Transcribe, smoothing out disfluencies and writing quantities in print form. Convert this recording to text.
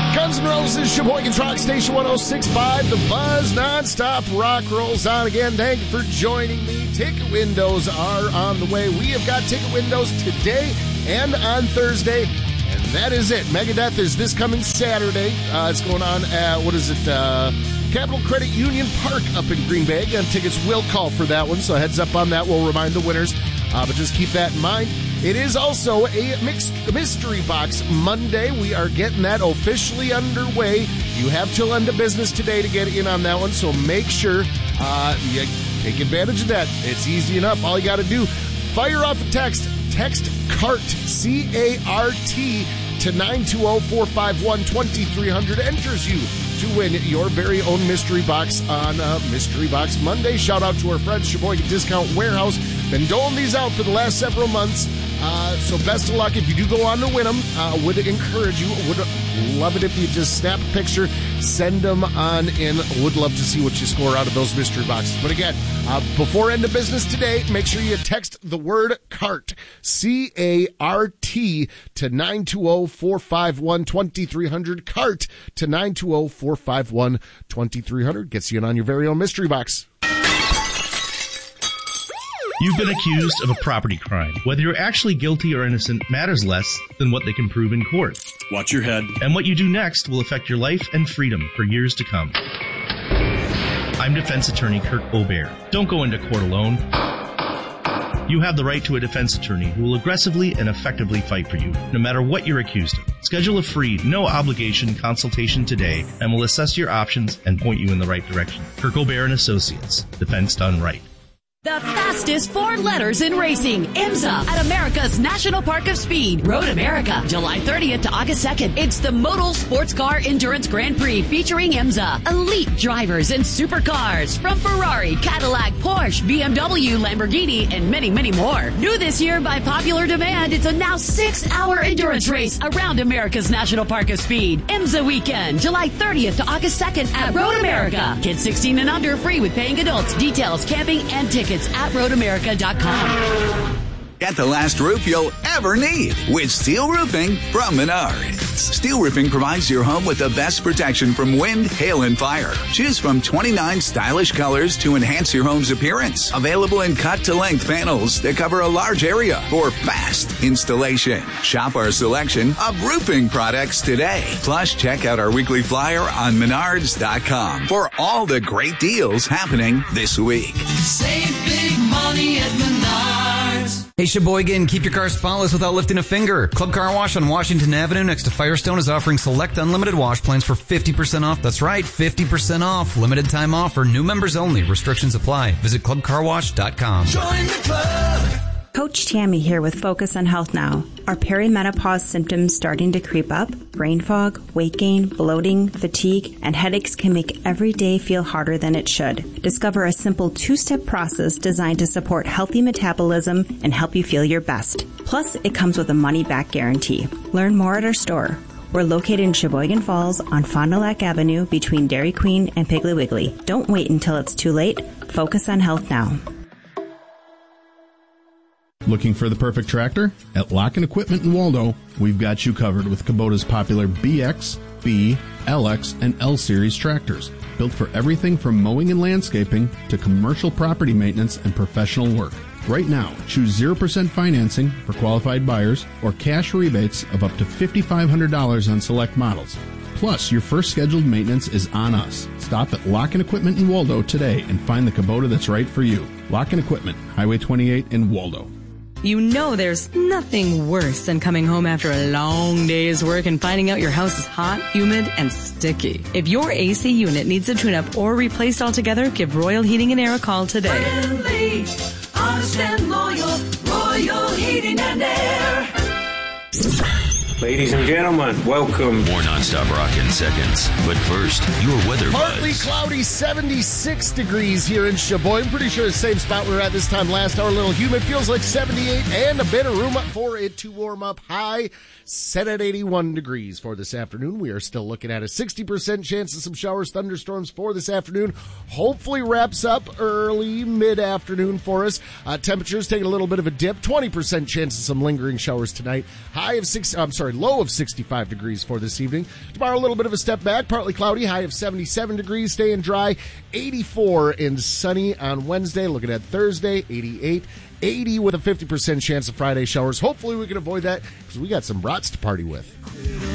Guns N' Roses, Sheboygan's Rock Station 106.5. The Buzz nonstop rock rolls on again. Thank you for joining me. Ticket windows are on the way. We have got ticket windows today and on Thursday, and that is it. Megadeth is this coming Saturday. It's going on at, Capital Credit Union Park up in Green Bay. Again, tickets will call for that one, so heads up on that. We'll remind the winners, but just keep that in mind. It is also a mystery box Monday. We are getting that officially underway. You have till end of business today to get in on that one, so make sure you take advantage of that. It's easy enough. All you got to do, fire off a text. Text CART, C-A-R-T, to 920-451-2300. Enters you to win your very own mystery box on Mystery Box Monday. Shout out to our friends, Sheboygan Discount Warehouse. Been doling these out for the last several months. So best of luck if you do go on to win them. Would encourage you, would love it if you just snap a picture, send them on in. Would love to see what you score out of those mystery boxes. But again, before end of business today, make sure you text the word CART, C-A-R-T, to 920-451-2300. CART to 920-451-2300. Gets you in on your very own mystery box. You've been accused of a property crime. Whether you're actually guilty or innocent matters less than what they can prove in court. Watch your head. And what you do next will affect your life and freedom for years to come. I'm defense attorney Kirk Obear. Don't go into court alone. You have the right to a defense attorney who will aggressively and effectively fight for you, no matter what you're accused of. Schedule a free, no-obligation consultation today, and we'll assess your options and point you in the right direction. Kirk Obear & Associates. Defense done right. The fastest 4 letters in racing, IMSA, at America's National Park of Speed, Road America, July 30th to August 2nd. It's the Modal Sports Car Endurance Grand Prix featuring IMSA. Elite drivers and supercars from Ferrari, Cadillac, Porsche, BMW, Lamborghini, and many, many more. New this year by popular demand, it's a now 6-hour endurance race around America's National Park of Speed. IMSA weekend, July 30th to August 2nd at Road America. Kids 16 and under free with paying adults. Details, camping, and tickets at roadamerica.com. Get the last roof you'll ever need with steel roofing from Menards. Steel roofing provides your home with the best protection from wind, hail, and fire. Choose from 29 stylish colors to enhance your home's appearance. Available in cut-to-length panels that cover a large area for fast installation. Shop our selection of roofing products today. Plus, check out our weekly flyer on Menards.com for all the great deals happening this week. Save big money at Menards. Hey Sheboygan, keep your car spotless without lifting a finger. Club Car Wash on Washington Avenue next to Firestone is offering select unlimited wash plans for 50% off. That's right, 50% off. Limited time offer. New members only. Restrictions apply. Visit clubcarwash.com. Join the club. Coach Tammy here with Focus on Health Now. Are perimenopause symptoms starting to creep up? Brain fog, weight gain, bloating, fatigue, and headaches can make every day feel harder than it should. Discover a simple 2-step process designed to support healthy metabolism and help you feel your best. Plus, it comes with a money-back guarantee. Learn more at our store. We're located in Sheboygan Falls on Fond du Lac Avenue between Dairy Queen and Piggly Wiggly. Don't wait until it's too late. Focus on Health Now. Looking for the perfect tractor? At Lock & Equipment in Waldo, we've got you covered with Kubota's popular BX, B, LX, and L Series tractors. Built for everything from mowing and landscaping to commercial property maintenance and professional work. Right now, choose 0% financing for qualified buyers or cash rebates of up to $5,500 on select models. Plus, your first scheduled maintenance is on us. Stop at Lock & Equipment in Waldo today and find the Kubota that's right for you. Lock & Equipment, Highway 28 in Waldo. You know there's nothing worse than coming home after a long day's work and finding out your house is hot, humid, and sticky. If your AC unit needs a tune-up or replaced altogether, give Royal Heating and Air a call today. Friendly, honest and loyal, Royal Heating and Air. Ladies and gentlemen, welcome. More nonstop rock in seconds. But first, your weather Partly buzz. cloudy, 76 degrees here in Sheboygan. Pretty sure the same spot we were at this time last hour. A little humid. Feels like 78 and a bit of room for it to warm up. High set at 81 degrees for this afternoon. We are still looking at a 60% chance of some showers, thunderstorms for this afternoon. Hopefully wraps up early, mid-afternoon for us. Temperatures taking a little bit of a dip. 20% chance of some lingering showers tonight. High of 60 low of 65 degrees for this evening. Tomorrow, a little bit of a step back, partly cloudy, high of 77 degrees, staying dry, 84 and sunny on Wednesday. Looking at Thursday, 88, 80 with a 50% chance of Friday showers. Hopefully we can avoid that because we got some brats to party with.